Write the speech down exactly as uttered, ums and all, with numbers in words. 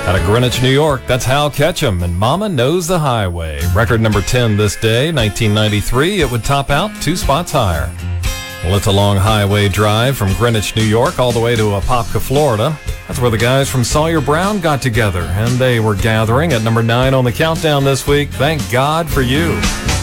Out of Greenwich, New York, that's Hal Ketchum and Mama Knows the Highway. Record number ten this day, nineteen ninety-three, it would top out two spots higher. Well, it's a long highway drive from Greenwich, New York, all the way to Apopka, Florida. That's where the guys from Sawyer Brown got together, and they were gathering at number nine on the countdown this week. Thank God for You.